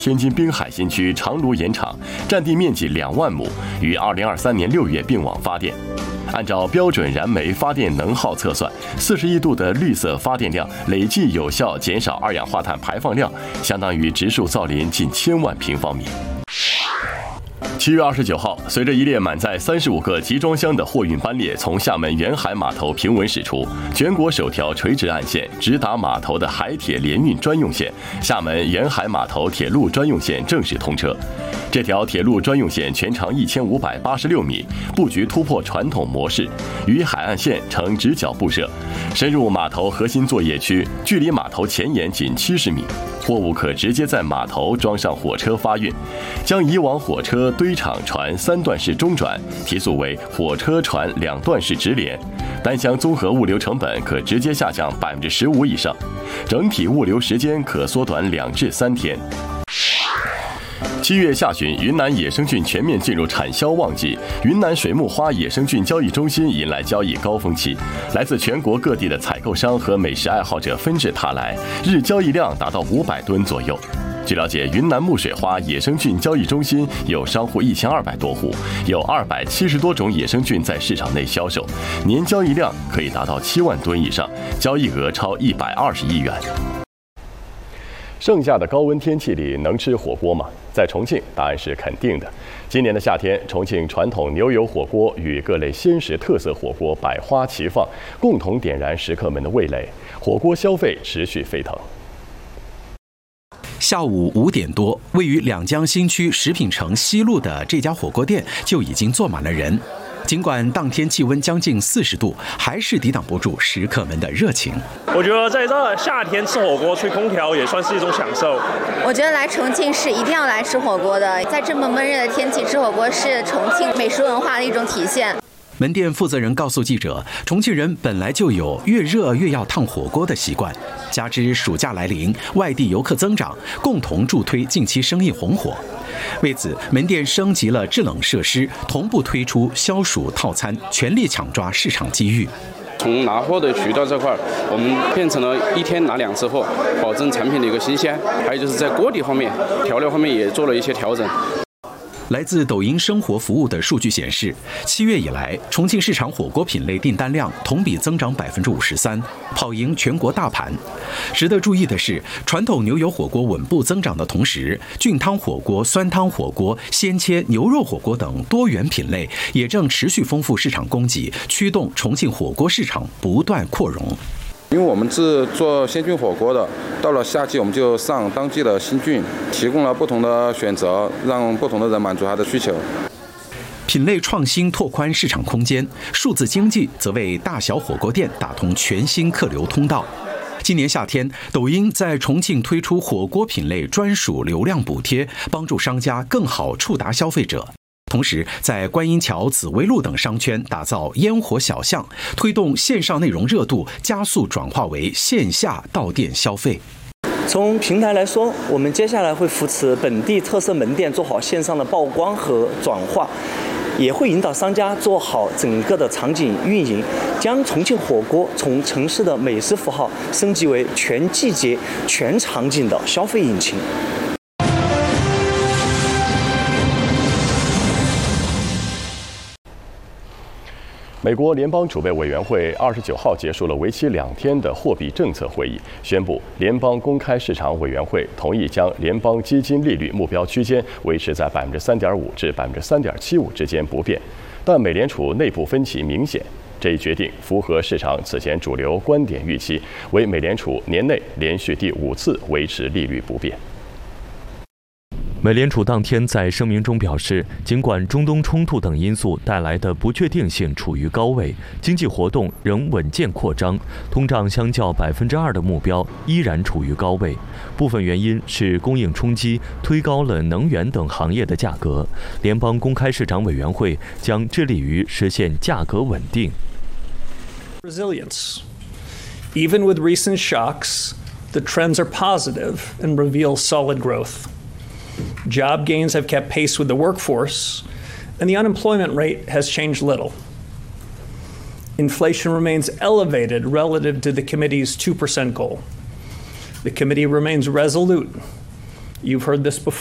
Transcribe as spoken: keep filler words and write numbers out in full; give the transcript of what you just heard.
天津滨海新区长芦盐场占地面积两万亩，于二零二三年六月并网发电。按照标准燃煤发电能耗测算，四十亿度的绿色发电量累计有效减少二氧化碳排放量，相当于植树造林近千万平方米。七月二十九号，随着一列满载三十五个集装箱的货运班列从厦门沿海码头平稳驶出，全国首条垂直岸线直达码头的海铁联运专用线——厦门沿海码头铁路专用线正式通车。这条铁路专用线全长一千五百八十六米，布局突破传统模式，与海岸线呈直角布设，深入码头核心作业区，距离码头前沿仅七十米。货物可直接在码头装上火车发运，将以往火车、堆场、船三段式中转提速为火车、船两段式直连，单箱综合物流成本可直接下降百分之十五以上，整体物流时间可缩短两至三天。七月下旬，云南野生菌全面进入产销旺季，云南水木花野生菌交易中心迎来交易高峰期，来自全国各地的采购商和美食爱好者纷至沓来，日交易量达到五百吨左右。据了解，云南木水花野生菌交易中心有商户一千二百多户，有二百七十多种野生菌在市场内销售，年交易量可以达到七万吨以上，交易额超一百二十亿元。盛夏的高温天气里能吃火锅吗？在重庆，答案是肯定的。今年的夏天，重庆传统牛油火锅与各类鲜食特色火锅百花齐放，共同点燃食客们的味蕾，火锅消费持续沸腾。 下午五点多，位于两江新区食品城西路的这家火锅店就已经坐满了人。尽管当天气温将近四十度，还是抵挡不住食客们的热情。 我觉得在这夏天吃火锅、吹空调也算是一种享受。 我觉得来重庆是一定要来吃火锅的，在这么闷热的天气吃火锅是重庆美食文化的一种体现。 门店负责人告诉记者，重庆人本来就有越热越要烫火锅的习惯，加之暑假来临，外地游客增长，共同助推近期生意红火。为此，门店升级了制冷设施，同步推出消暑套餐，全力抢抓市场机遇。 从拿货的渠道这块，我们变成了一天拿两次货，保证产品的一个新鲜。还有就是在锅底方面、调料方面也做了一些调整。 来自抖音生活服务的数据显示，七月以来，重庆市场火锅品类订单量同比增长百分之五十三，跑赢全国大盘。值得注意的是，传统牛油火锅稳步增长的同时，菌汤火锅、酸汤火锅、鲜切牛肉火锅等多元品类也正持续丰富市场供给，驱动重庆火锅市场不断扩容。 因为我们是做鲜菌火锅的，到了夏季我们就上当季的新菌，提供了不同的选择，让不同的人满足他的需求。 品类创新拓宽市场空间，数字经济则为大小火锅店打通全新客流通道。今年夏天，抖音在重庆推出火锅品类专属流量补贴，帮助商家更好触达消费者。同时，在观音桥、紫薇路等商圈打造烟火小巷，推动线上内容热度加速转化为线下到店消费。 从平台来说，我们接下来会扶持本地特色门店做好线上的曝光和转化，也会引导商家做好整个的场景运营，将重庆火锅从城市的美食符号升级为全季节、全场景的消费引擎。 美国联邦储备委员会二十九号结束了为期两天的货币政策会议，宣布联邦公开市场委员会同意将联邦基金利率目标区间维持在百分之三点五至百分之三点七五之间不变，但美联储内部分歧明显。这一决定符合市场此前主流观点预期，为美联储年内连续第五次维持利率不变。 美联储当天在声明中表示，尽管中东冲突等因素带来的不确定性处于高位，经济活动仍稳健扩张，通胀相较百分之二的目标依然处于高位。部分原因是供应冲击推高了能源等行业的价格。联邦公开市场委员会将致力于实现价格稳定。 Resilience. Even with recent shocks, the trends are positive and reveal solid growth.Job gains have kept pace with the workforce, and the unemployment rate has changed little. Inflation remains elevated relative to the committee's two percent goal. The committee remains resolute You've heard this before.